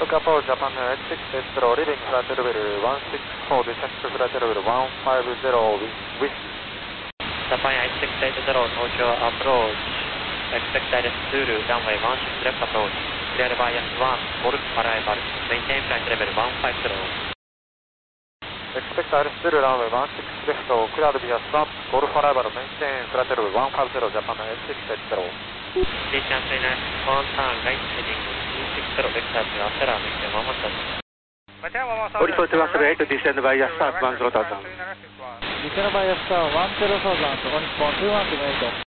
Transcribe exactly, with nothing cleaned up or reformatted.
Couple Japan eight six eight zero, leaving flight level one six four, descent to flight level one five zero, with Japan eight six eight zero, Tokyo approach, expect direct Zulu, runway one six left approach, clear bias one, Golf arrival, maintain flight level one five zero. Expect direct Zulu, runway one six left, clear bias one, Golf arrival, maintain flight level one five zero, Japan eight six eight zero. Please cancel in one turn, right heading two six zero, discharge, after our maintain one one thousand. forty-four to one seven eight, descend bias start one zero thousand. Descend bias start one zero thousand, on two one seven eight.